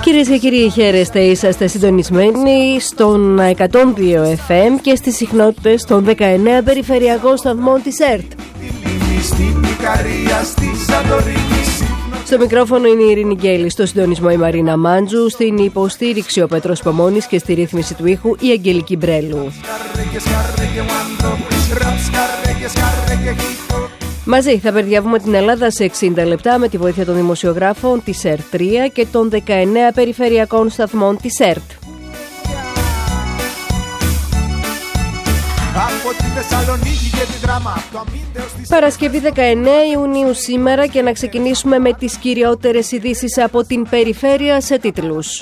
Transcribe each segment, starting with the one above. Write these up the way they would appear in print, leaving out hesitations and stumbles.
Κυρίες και κύριοι, χαίρεστε, είσαστε συντονισμένοι στον 102 FM και στις συχνότητες των 19 περιφερειακών σταθμών της ΕΡΤ. Στο μικρόφωνο είναι η Ειρήνη Γκέλη, στο συντονισμό η Μαρίνα Μάντζου, στην υποστήριξη ο Πέτρος Παμώνης και στη ρύθμιση του ήχου η Αγγελική Μπρέλου. Μαζί θα περδιαβούμε την Ελλάδα σε 60 λεπτά με τη βοήθεια των δημοσιογράφων της ΕΡΤ3 και των 19 περιφερειακών σταθμών της ΕΡΤ. Παρασκευή 19 Ιουνίου σήμερα και να ξεκινήσουμε με τις κυριότερες ειδήσεις από την περιφέρεια σε τίτλους.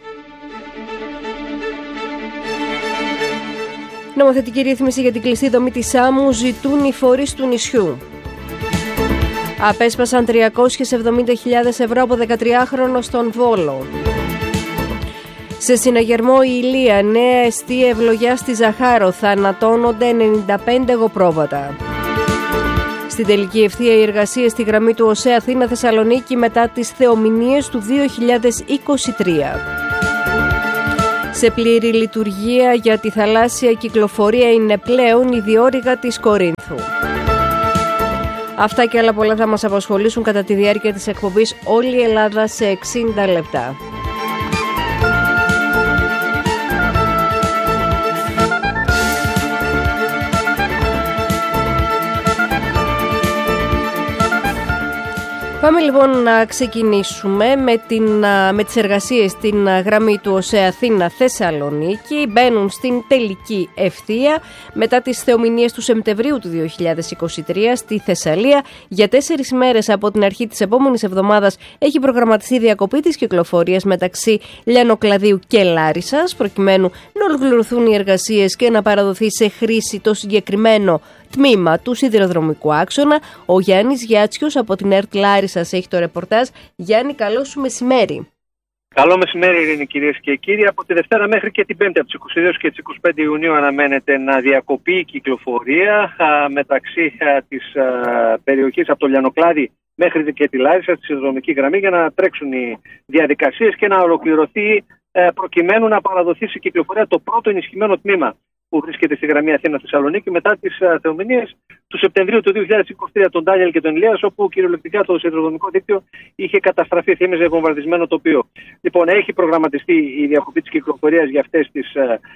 Νομοθετική ρύθμιση για την κλειστή δομή της άμμου ζητούν οι φορείς του νησιού. Απέσπασαν 370.000 ευρώ από 13χρονο στον Βόλο. Σε συναγερμό η Ηλία, νέα εστία ευλογιά στη Ζαχάρο, θανατώνονται 95 εγωπρόβατα. Στην τελική ευθεία οι εργασίες στη γραμμή του ΟΣΕ Αθήνα-Θεσσαλονίκη μετά τις θεομηνίες του 2023. Σε πλήρη λειτουργία για τη θαλάσσια κυκλοφορία είναι πλέον η διόρυγα της Κορίνθου. Αυτά και άλλα πολλά θα μας απασχολήσουν κατά τη διάρκεια της εκπομπής όλη η Ελλάδα σε 60 λεπτά. Πάμε λοιπόν να ξεκινήσουμε με τις εργασίες στην γραμμή του ΟΣΕ Αθήνα-Θεσσαλονίκη. Μπαίνουν στην τελική ευθεία μετά τις θεομηνίες του Σεπτεμβρίου του 2023 στη Θεσσαλία. Για 4 μέρες από την αρχή της επόμενης εβδομάδας έχει προγραμματιστεί διακοπή της κυκλοφορίας μεταξύ Λιανοκλαδίου και Λάρισσας, προκειμένου να ολοκληρωθούν οι εργασίες και να παραδοθεί σε χρήση το συγκεκριμένο τμήμα του σιδηροδρομικού άξονα. Ο Γιάννης Γιάτσιος από την ΕΡΤ Λάρισσας έχει το ρεπορτάζ. Γιάννη, καλό σου μεσημέρι. Καλό μεσημέρι, Ειρήνη, κυρίες και κύριοι. Από τη Δευτέρα μέχρι και την Πέμπτη, από τις 22 και τις 25 Ιουνίου, αναμένεται να διακοπεί η κυκλοφορία μεταξύ της περιοχής από το Λιανοκλάδι μέχρι και τη Λάρισα, στη σιδηροδρομική γραμμή, για να τρέξουν οι διαδικασίες και να ολοκληρωθεί προκειμένου να παραδοθεί σε κυκλοφορία το πρώτο ενισχυμένο τμήμα που βρίσκεται στη γραμμή Αθήνα-Θεσσαλονίκη μετά τις θεομηνίες του Σεπτεμβρίου του 2023, τον Ντάνιελ και τον Ηλίας, όπου κυριολεκτικά το σιδηροδρομικό δίκτυο είχε καταστραφεί, θύμιζε βομβαρδισμένο τοπίο. Λοιπόν, έχει προγραμματιστεί η διακοπή της κυκλοφορίας για αυτές τις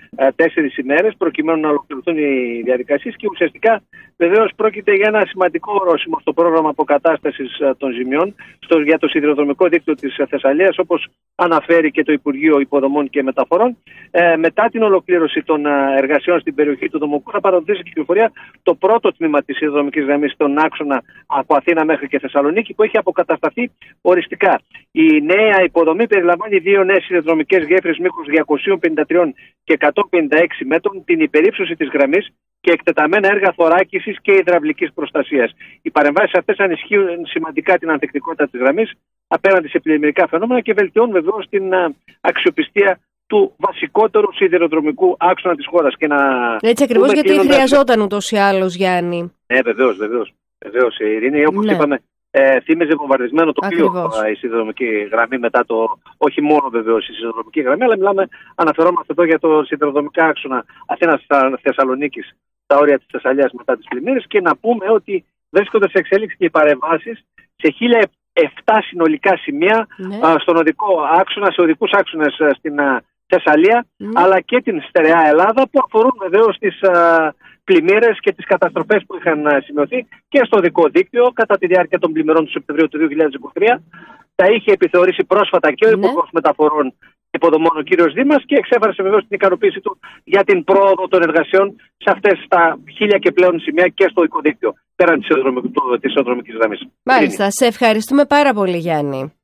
4 ημέρες, προκειμένου να ολοκληρωθούν οι διαδικασίες και ουσιαστικά βεβαίως πρόκειται για ένα σημαντικό ορόσημο στο πρόγραμμα αποκατάστασης των ζημιών για το σιδηροδρομικό δίκτυο της Θεσσαλίας, όπως αναφέρει και το Υπουργείο Υποδομών και Μεταφορών. Μετά την ολοκλήρωση των εργασιών στην περιοχή του Δομοκού θα παραδοθεί σε κυκλοφορία το πρώτο τμήμα της σιδηροδρομικής γραμμής στον άξονα από Αθήνα μέχρι και Θεσσαλονίκη, που έχει αποκατασταθεί οριστικά. Η νέα υποδομή περιλαμβάνει 2 νέες σιδηροδρομικές γέφυρες μήκους 253 και 156 μέτρων, την υπερύψωση της γραμμής και εκτεταμένα έργα θωράκισης και υδραυλικής προστασίας. Οι παρεμβάσεις αυτές ανισχύουν σημαντικά την ανθεκτικότητα της γραμμής απέναντι σε πλημμυρικά φαινόμενα και βελτιώνουν βεβαίως την αξιοπιστία του βασικότερου σιδηροδρομικού άξονα της χώρας. Έτσι ακριβώς, γιατί χρειαζόταν ούτως ή άλλως, Γιάννη. Βεβαίως, Ειρήνη, όπως είπαμε, θύμιζε βομβαρδισμένο τοπίο η σιδηροδρομική γραμμή μετά το. Όχι μόνο βεβαίως η σιδηροδρομική γραμμή, αλλά αναφερόμαστε εδώ για το σιδηροδρομικά άξονα Αθήνας-Θεσσαλονίκης, τα όρια της Θεσσαλίας μετά τις πλημμύρες, και να πούμε ότι βρίσκονται σε εξέλιξη και οι παρεμβάσεις σε 1.007 συνολικά σημεία στον οδικό άξονα, σε οδικούς άξονες στην Θεσσαλία, αλλά και την στερεά Ελλάδα, που αφορούν βεβαίως τις πλημμύρες και τις καταστροφές που είχαν σημειωθεί και στο οδικό δίκτυο κατά τη διάρκεια των πλημμυρών του Σεπτεμβρίου του 2023. Τα είχε επιθεωρήσει πρόσφατα και ο Υπουργός Μεταφορών Υποδομών, ο κύριος Δήμας, και εξέφρασε βεβαίως την ικανοποίηση του για την πρόοδο των εργασιών σε αυτές τα 1.000 και πλέον σημεία και στο οδικό δίκτυο, πέραν της σιδηροδρομικής γραμμής. Μάλιστα, σε ευχαριστούμε πάρα πολύ, Γιάννη.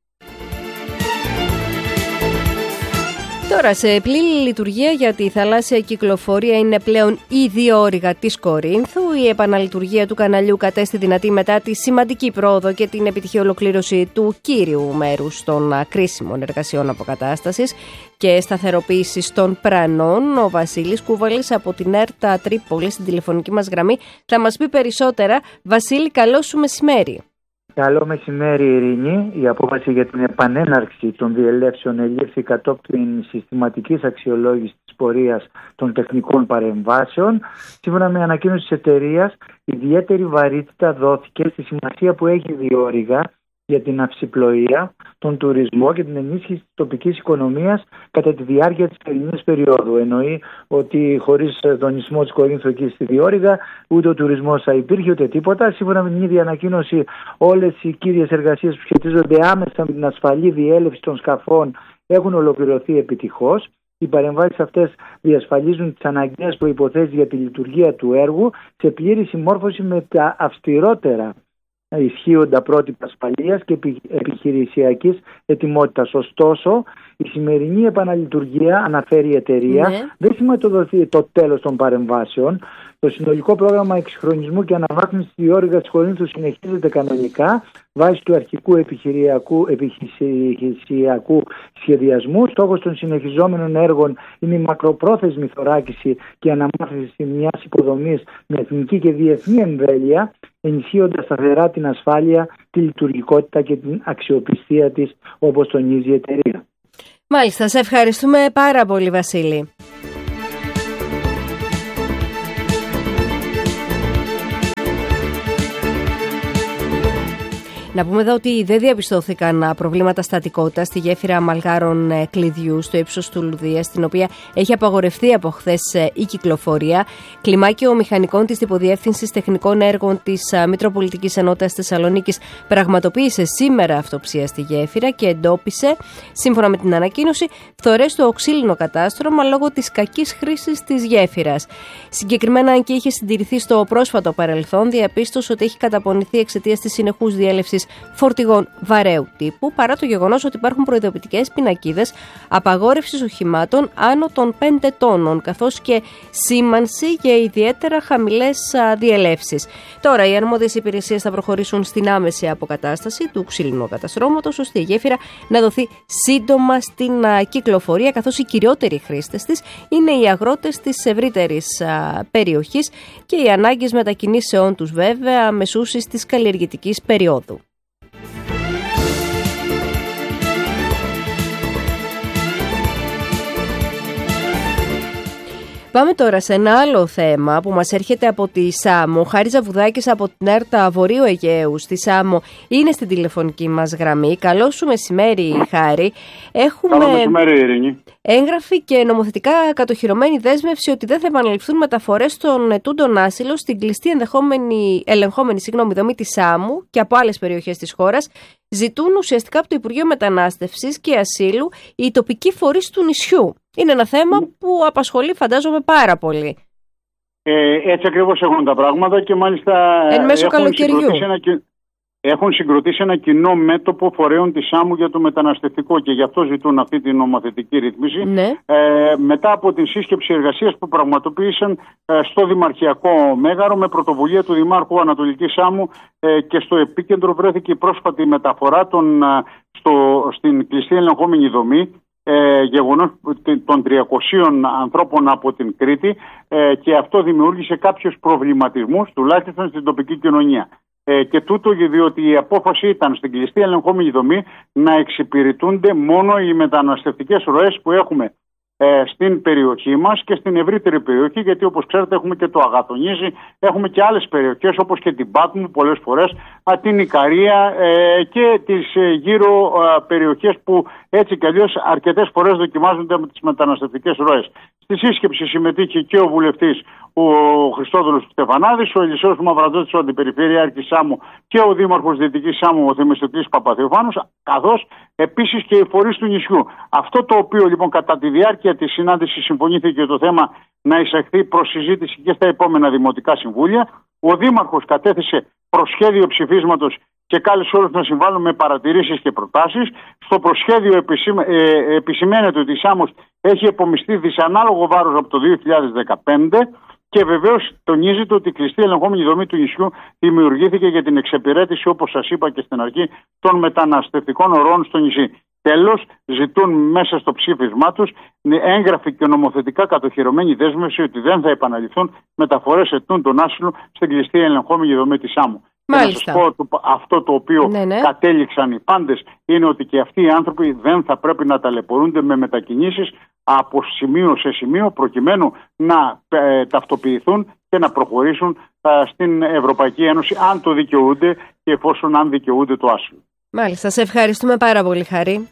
Τώρα, σε πλήρη λειτουργία για τη θαλάσσια κυκλοφορία είναι πλέον η διόρυγα της Κορίνθου. Η επαναλειτουργία του καναλιού κατέστη δυνατή μετά τη σημαντική πρόοδο και την επιτυχή ολοκλήρωση του κύριου μέρους των κρίσιμων εργασιών αποκατάστασης και σταθεροποίησης των πρανών. Ο Βασίλης Κούβαλης από την ΕΡΤ Τρίπολη στην τηλεφωνική μας γραμμή θα μας πει περισσότερα. Βασίλη, καλό σου μεσημέρι. Καλό μεσημέρι, Ειρήνη. Η απόφαση για την επανέναρξη των διελεύσεων ελήφθη κατόπιν συστηματικής αξιολόγησης της πορείας των τεχνικών παρεμβάσεων. Σύμφωνα με ανακοίνωση της εταιρείας, ιδιαίτερη βαρύτητα δόθηκε στη σημασία που έχει η διόρυγα για την αυσιπλοεία, τον τουρισμό και την ενίσχυση της τοπικής οικονομίας κατά τη διάρκεια της θερινής περίοδου. Εννοεί ότι χωρίς δονησμό της Κορίνθου εκεί στη διόρυγα, ούτε ο τουρισμός θα υπήρχε ούτε τίποτα. Σύμφωνα με την ίδια ανακοίνωση, όλες οι κύριες εργασίες που σχετίζονται άμεσα με την ασφαλή διέλευση των σκαφών έχουν ολοκληρωθεί επιτυχώς. Οι παρεμβάσεις αυτές διασφαλίζουν τις αναγκαίες προϋποθέσεις για τη λειτουργία του έργου σε πλήρη συμμόρφωση με τα αυστηρότερα ισχύοντα πρότυπα ασφαλείας και επιχειρησιακής ετοιμότητας. Ωστόσο, η σημερινή επαναλειτουργία, αναφέρει η εταιρεία, δεν σηματοδοτεί το τέλος των παρεμβάσεων. Το συνολικό πρόγραμμα εξυγχρονισμού και αναβάθμισης της διόρυγας της Κορίνθου συνεχίζεται κανονικά βάσει του αρχικού επιχειρησιακού σχεδιασμού. Στόχος των συνεχιζόμενων έργων είναι η μακροπρόθεσμη θωράκιση και αναμάθηση μιας υποδομής με εθνική και διεθνή εμβέλεια, ενισχύοντας σταθερά την ασφάλεια, τη λειτουργικότητα και την αξιοπιστία της, όπως τονίζει η εταιρεία. Μάλιστα, σε ευχαριστούμε πάρα πολύ, Βασίλη. Να πούμε εδώ ότι δεν διαπιστώθηκαν προβλήματα στατικότητας στη γέφυρα Μαλγάρων Κλειδιού στο ύψος του Λουδία, στην οποία έχει απαγορευτεί από χθες η κυκλοφορία. Κλιμάκιο μηχανικών της Τυποδιεύθυνσης Τεχνικών Έργων της Μητροπολιτικής Ενότητας Θεσσαλονίκης πραγματοποίησε σήμερα αυτοψία στη γέφυρα και εντόπισε, σύμφωνα με την ανακοίνωση, φθορές στο οξύλινο κατάστρωμα λόγω της κακής χρήσης της γέφυρας. Συγκεκριμένα, αν και είχε συντηρηθεί στο πρόσφατο παρελθόν, διαπίστωσε ότι έχει καταπονηθεί εξαιτίας της συνεχούς διέλευσης φορτηγών βαρέου τύπου, παρά το γεγονός ότι υπάρχουν προειδοποιητικές πινακίδες απαγόρευσης οχημάτων άνω των 5 τόνων, καθώς και σήμανση για ιδιαίτερα χαμηλές διελεύσεις. Τώρα, οι αρμόδιες υπηρεσίες θα προχωρήσουν στην άμεση αποκατάσταση του ξύλινου καταστρώματος, ώστε η γέφυρα να δοθεί σύντομα στην κυκλοφορία, καθώς οι κυριότεροι χρήστες της είναι οι αγρότες της ευρύτερης περιοχής και οι ανάγκες μετακινήσεών τους, βέβαια, μεσούσης της καλλιεργητικής περίοδου. Πάμε τώρα σε ένα άλλο θέμα που μας έρχεται από τη Σάμο. Χάρη Ζαβουδάκης από την ΕΡΤΑ Βορείου Αιγαίου στη Σάμο είναι στην τηλεφωνική μας γραμμή. Καλό σου μεσημέρι, Χάρη. Καλό μεσημέρι, Ειρήνη. Έγγραφη και νομοθετικά κατοχυρωμένη δέσμευση ότι δεν θα επαναληφθούν μεταφορές των ετούντων άσυλο στην κλειστή ελεγχόμενη δομή της Σάμου και από άλλες περιοχές της χώρας. Ζητούν ουσιαστικά από το Υπουργείο Μετανάστευσης και Ασύλου οι τοπικοί φορείς του νησιού. Είναι ένα θέμα που απασχολεί, φαντάζομαι, πάρα πολύ. Έτσι ακριβώς έχουν τα πράγματα και μάλιστα εν μέσω καλοκαιριού έχουν συγκροτήσει ένα κοινό μέτωπο φορέων της Σάμου για το μεταναστευτικό και γι' αυτό ζητούν αυτή την νομοθετική ρύθμιση. Ναι. Μετά από την σύσκεψη εργασίας που πραγματοποίησαν στο Δημαρχιακό Μέγαρο με πρωτοβουλία του Δημάρχου Ανατολικής Σάμου και στο επίκεντρο βρέθηκε η πρόσφατη μεταφορά στην κλειστή ελεγχόμενη δομή, γεγονός των 300 ανθρώπων από την Κρήτη, και αυτό δημιούργησε κάποιους προβληματισμούς τουλάχιστον στην τοπική κοινωνία. Και τούτο διότι η απόφαση ήταν στην κλειστή ελεγχόμενη δομή να εξυπηρετούνται μόνο οι μεταναστευτικές ροές που έχουμε στην περιοχή μας και στην ευρύτερη περιοχή, γιατί όπως ξέρετε έχουμε και το Αγαθονίζι, έχουμε και άλλες περιοχές όπως και την Πάτμου πολλές φορές, την Ικαρία και τις γύρω περιοχές που έτσι κι αλλιώς αρκετές φορές δοκιμάζονται με τις μεταναστευτικές ροές. Στη σύσκεψη συμμετείχε και ο βουλευτής ο Χριστόδουλος Στεφανάδης, ο Ελισσέος Μαυραντώτης, ο Αντιπεριφερειάρχης Σάμου και ο Δήμαρχος Δυτικής Σάμου, ο Θεμιστοκλής Παπαθεοφάνος, καθώς επίσης και οι φορείς του νησιού. Αυτό το οποίο λοιπόν κατά τη διάρκεια της συνάντησης συμφωνήθηκε το θέμα να εισαχθεί προς συζήτηση και στα επόμενα δημοτικά συμβούλια. Ο Δήμαρχος κατέθεσε προσχέδιο ψηφίσματος και κάλεσε όλους να συμβάλλουν με παρατηρήσεις και προτάσεις. Στο προσχέδιο επισημαίνεται ότι η Σάμος έχει επομιστεί δυσανάλογο βάρος από το 2015 και βεβαίως τονίζεται ότι η κλειστή ελεγχόμενη δομή του νησιού δημιουργήθηκε για την εξυπηρέτηση, όπως σας είπα και στην αρχή, των μεταναστευτικών ροών στο νησί. Τέλος, ζητούν μέσα στο ψήφισμά τους έγγραφη και νομοθετικά κατοχυρωμένη δέσμευση ότι δεν θα επαναληφθούν μεταφορές ετούντων άσυλου στην κλειστή ελεγχόμενη δομή της Σάμου. Μάλιστα. Και να σας πω αυτό το οποίο κατέληξαν οι πάντες είναι ότι και αυτοί οι άνθρωποι δεν θα πρέπει να ταλαιπωρούνται με μετακινήσεις από σημείο σε σημείο προκειμένου να ταυτοποιηθούν και να προχωρήσουν στην Ευρωπαϊκή Ένωση αν το δικαιούνται και εφόσον αν δικαιούνται το άσυλο. Μάλιστα, σε ευχαριστούμε πάρα πολύ, Χαρή.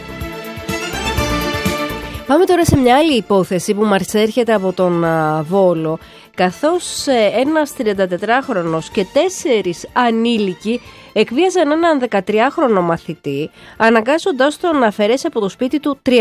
Πάμε τώρα σε μια άλλη υπόθεση που μας έρχεται από τον Βόλο, καθώς ένας 34χρονος και 4 ανήλικοι εκβίαζαν έναν 13χρονο μαθητή, αναγκάζοντάς τον να αφαιρέσει από το σπίτι του 370.000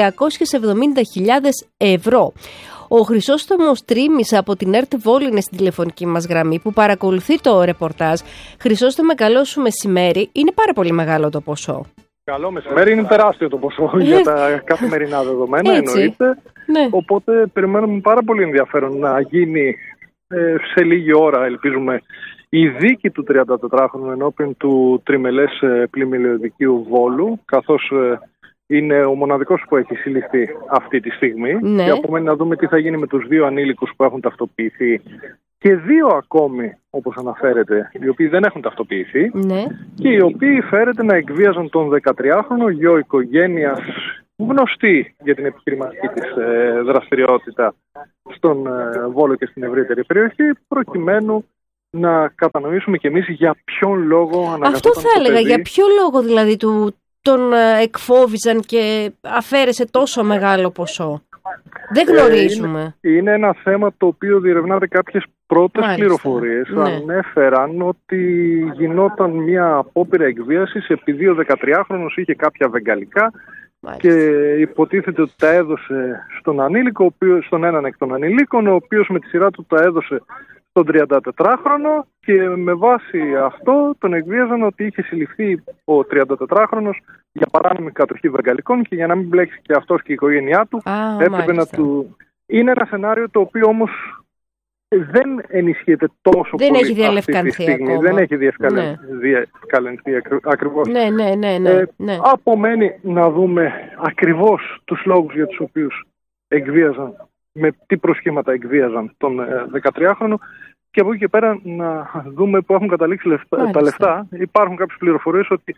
ευρώ. Ο Χρυσόστομος Τρίμης από την ΕΡΤ Βόλου είναι στην τηλεφωνική μας γραμμή που παρακολουθεί το ρεπορτάζ. Χρυσόστομε, καλό σου μεσημέρι. Είναι πάρα πολύ μεγάλο το ποσό. Καλό μεσημέρι, είναι τεράστιο το ποσό για τα καθημερινά δεδομένα, εννοείται. Ναι. Οπότε περιμένουμε πάρα πολύ ενδιαφέρον να γίνει σε λίγη ώρα, ελπίζουμε, η δίκη του 34χρονου ενώπιον του τριμελές πλημμυλιωδικείου Βόλου, καθώς είναι ο μοναδικός που έχει συλληφθεί αυτή τη στιγμή. Ναι. Και απομένει να δούμε τι θα γίνει με τους 2 ανήλικους που έχουν ταυτοποιηθεί και 2 ακόμη, όπως αναφέρεται, οι οποίοι δεν έχουν ταυτοποιηθεί, ναι, και οι οποίοι φέρεται να εκβίαζαν τον 13χρονο, γιο οικογένειας γνωστή για την επιχειρηματική της δραστηριότητα στον Βόλο και στην ευρύτερη περιοχή, προκειμένου να κατανοήσουμε κι εμείς για ποιον λόγο αναγκαζόταν. Αυτό θα έλεγα, για ποιο λόγο δηλαδή τον εκφόβιζαν και αφαίρεσε τόσο μεγάλο ποσό. Δεν γνωρίζουμε. Είναι ένα θέμα το οποίο διερευνάται κάποιες πρώτες πληροφορίες. Ναι. Ανέφεραν ότι γινόταν μια απόπειρα εκβίασης επειδή ο 13χρονος είχε κάποια βεγγαλικά. Μάλιστα. Και υποτίθεται ότι τα έδωσε στον ανήλικο, στον έναν εκ των ανηλίκων, ο οποίος με τη σειρά του τα έδωσε στον 34χρονο και με βάση αυτό τον εκβίαζαν ότι είχε συλληφθεί ο 34χρονος για παράνομη κατοχή βεγγαλικών και για να μην μπλέξει και αυτός και η οικογένειά του έπρεπε να του... Είναι ένα σενάριο το οποίο όμως δεν ενισχύεται τόσο δεν πολύ έχει διαλευκανθεί ακόμα. Δεν έχει διευκαλυνθεί ακριβώς. Ναι. Απομένει να δούμε ακριβώς τους λόγους για τους οποίους εκβίαζαν, με τι προσχήματα εκβίαζαν τον 13χρονο και από εκεί και πέρα να δούμε που έχουν καταλήξει τα λεφτά. Υπάρχουν κάποιες πληροφορίες ότι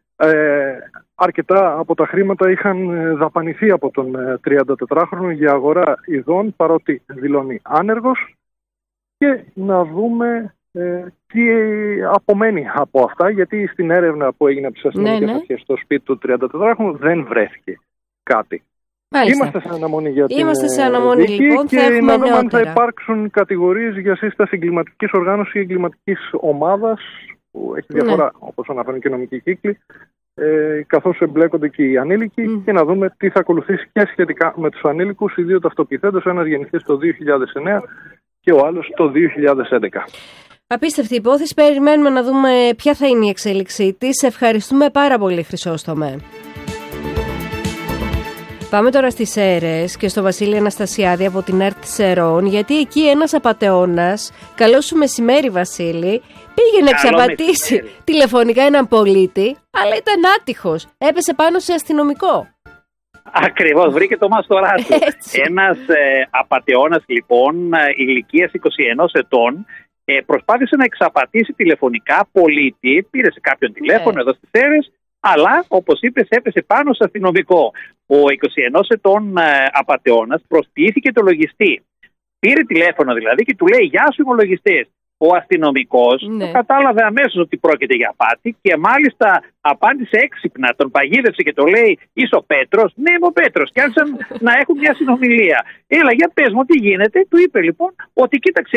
αρκετά από τα χρήματα είχαν δαπανηθεί από τον 34χρονο για αγορά ειδών, παρότι δηλώνει άνεργος, και να δούμε τι απομένει από αυτά, γιατί στην έρευνα που έγινε από τις αστυνομικές αρχές στο σπίτι του 34χρονου δεν βρέθηκε κάτι. Μάλιστα. Είμαστε σε αναμονή για την δίκη λοιπόν, και να δούμε αν θα υπάρξουν κατηγορίες για σύσταση εγκληματικής οργάνωσης ή εγκληματικής ομάδας, που έχει διαφορά, όπως αναφέρουν και οι νομικοί κύκλοι, καθώς εμπλέκονται και οι ανήλικοι, και να δούμε τι θα ακολουθήσει και σχετικά με τους ανήλικους, οι 2 ταυτοποιηθέντες, ένας γεννηθής το 2009 και ο άλλος το 2011. Απίστευτη υπόθεση. Περιμένουμε να δούμε ποια θα είναι η εξέλιξή της. Ευχαριστούμε πάρα πολύ, Χρυσόστομε. Πάμε τώρα στις Σέρρες και στο Βασίλη Αναστασιάδη από την ΕΡΤ Σερών, γιατί εκεί ένας απατεώνας, καλό σου μεσημέρι Βασίλη, πήγε να εξαπατήσει τηλεφωνικά έναν πολίτη, αλλά ήταν άτυχος. Έπεσε πάνω σε αστυνομικό. Ακριβώς, βρήκε το μάστορά του. Ένας απατεώνας λοιπόν ηλικίας 21 ετών προσπάθησε να εξαπατήσει τηλεφωνικά πολίτη, πήρε σε κάποιον τηλέφωνο εδώ στις Σέρρες, αλλά όπως είπες έπεσε πάνω σε αστυνομικό. Ο 21 ετών απατεώνας προσποιήθηκε το λογιστή. Πήρε τηλέφωνο δηλαδή και του λέει «Γεια σου, είμαι ο λογιστής». Ο αστυνομικός κατάλαβε αμέσως ότι πρόκειται για απάτη και μάλιστα απάντησε έξυπνα, τον παγίδευσε και το λέει «Είσαι ο Πέτρος?» «Ναι, είμαι ο Πέτρος». Και άρχισαν να έχουν μια συνομιλία. «Έλα, για πες μου τι γίνεται». Του είπε λοιπόν ότι κοίταξε,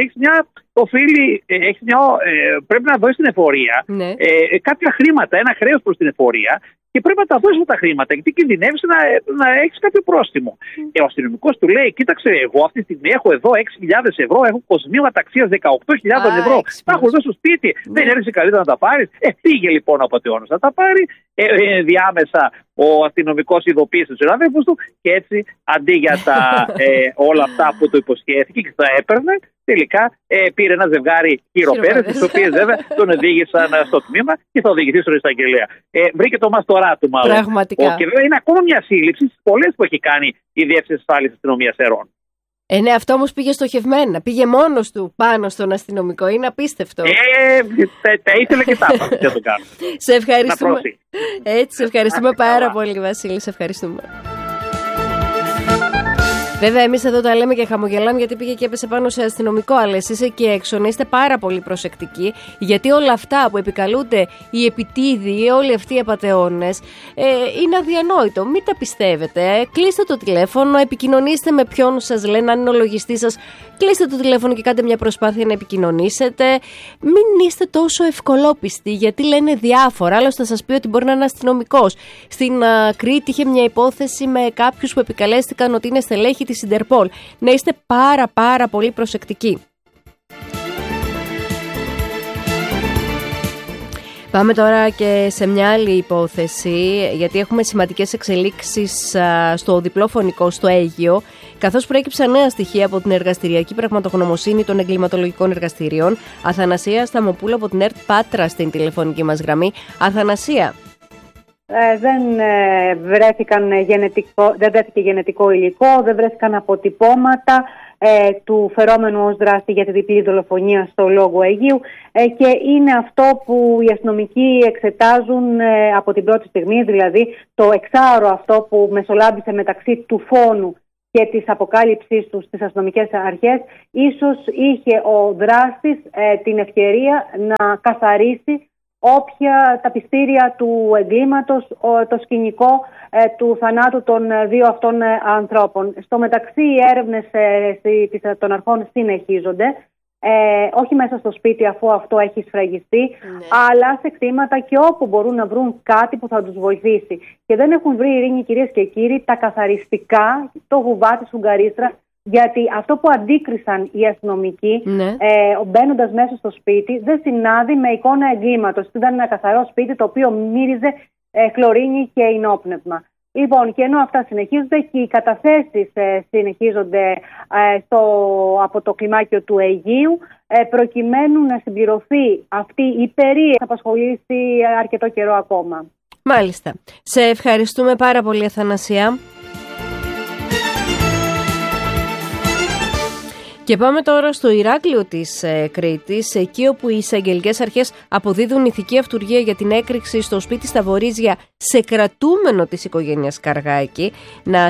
πρέπει να δώσεις την εφορία κάποια χρήματα, ένα χρέος προς την εφορία, και πρέπει να τα δώσεις τα χρήματα, γιατί κινδυνεύεις να έχεις κάποιο πρόστιμο. Και ο αστυνομικός του λέει: «Κοίταξε, εγώ αυτή τη στιγμή έχω εδώ 6.000 ευρώ, έχω κοσμήματα αξίας 18.000 ευρώ. Τα έχω εδώ στο σπίτι. Δεν έρθει καλύτερα να τα πάρεις?» Πήγε λοιπόν ο απατεώνας να τα πάρει. Διάμεσα ο αστυνομικός ειδοποίησε τους συναδέλφους του και έτσι αντί για όλα αυτά που το υποσχέθηκε και τα έπαιρνε, τελικά πήρε ένα ζευγάρι χειροπέρες, τις οποίες βέβαια τον οδήγησαν στο τμήμα και θα οδηγηθεί στον εισαγγελέα. Βρήκε το μαστορά του μάλλον. Πραγματικά. Και βέβαια είναι ακόμα μια σύλληψη στις πολλές που έχει κάνει η Διεύθυνση Ασφάλειας Αστυνομίας Σερών. Ναι, αυτό όμως πήγε στοχευμένα. Πήγε μόνος του πάνω στον αστυνομικό. Είναι απίστευτο. Τα ήθελε και τα έπαθε. Δεν το κάνω. Σε ευχαριστούμε. Έτσι, σε ευχαριστούμε πάρα πολύ, Βασίλη. Σε ευχαριστούμε. Βέβαια, εμείς εδώ τα λέμε και χαμογελάμε γιατί πήγε και έπεσε πάνω σε αστυνομικό. Αλλά εσείς εκεί έξω να είστε πάρα πολύ προσεκτικοί, γιατί όλα αυτά που επικαλούνται οι επιτίδιοι, όλοι αυτοί οι απατεώνες, είναι αδιανόητο. Μην τα πιστεύετε. Κλείστε το τηλέφωνο, επικοινωνήστε με ποιον σας λένε, αν είναι ο λογιστής σας. Κλείστε το τηλέφωνο και κάντε μια προσπάθεια να επικοινωνήσετε. Μην είστε τόσο ευκολόπιστοι, γιατί λένε διάφορα. Άλλωστε, θα σας πει ότι μπορεί να είναι αστυνομικός. Στην Κρήτη είχε μια υπόθεση με κάποιους που επικαλέστηκαν ότι είναι στελέχη της Ιντερπολ. Να είστε πάρα πολύ προσεκτικοί. Πάμε τώρα και σε μια άλλη υπόθεση, γιατί έχουμε σημαντικές εξελίξεις στο διπλό φωνικό στο Αίγυο, καθώς προέκυψαν νέα στοιχεία από την εργαστηριακή πραγματογνωμοσύνη των εγκληματολογικών εργαστηρίων. Αθανασία Σταμοπούλου από την ΕΡΤ Πάτρα στην τηλεφωνική μας γραμμή. Αθανασία. Δεν βρέθηκε γενετικό υλικό, δεν βρέθηκαν αποτυπώματα του φερόμενου ως δράστη για τη διπλή δολοφονία στο Λόγο Αιγείου και είναι αυτό που οι αστυνομικοί εξετάζουν από την πρώτη στιγμή, δηλαδή το εξάωρο αυτό που μεσολάβησε μεταξύ του φόνου και της αποκάλυψής του στις αστυνομικές αρχές. Ίσως είχε ο δράστης την ευκαιρία να καθαρίσει όποια τα πιστήρια του εγκλήματος, το σκηνικό του θανάτου των δύο αυτών ανθρώπων. Στο μεταξύ οι έρευνες των αρχών συνεχίζονται, όχι μέσα στο σπίτι αφού αυτό έχει σφραγιστεί, αλλά σε κτήματα και όπου μπορούν να βρουν κάτι που θα τους βοηθήσει. Και δεν έχουν βρει, Ειρήνη, κυρίες και κύριοι, τα καθαριστικά, το γουβά της Ουγγαρίστρας, γιατί αυτό που αντίκρισαν οι αστυνομικοί μπαίνοντας μέσα στο σπίτι δεν συνάδει με εικόνα εγκλήματος. Ήταν ένα καθαρό σπίτι το οποίο μύριζε χλωρίνη και ενόπνευμα. Λοιπόν, και ενώ αυτά συνεχίζονται και οι καταθέσεις συνεχίζονται από το κλιμάκιο του Αιγείου, προκειμένου να συμπληρωθεί αυτή η περίεργη θα απασχολήσει αρκετό καιρό ακόμα. Μάλιστα. Σε ευχαριστούμε πάρα πολύ, Αθανασία. Και πάμε τώρα στο Ηράκλειο της Κρήτης, εκεί όπου οι εισαγγελικές αρχές αποδίδουν ηθική αυτουργία για την έκρηξη στο σπίτι στα Βορίζια σε κρατούμενο της οικογένειας Καργάκη. Να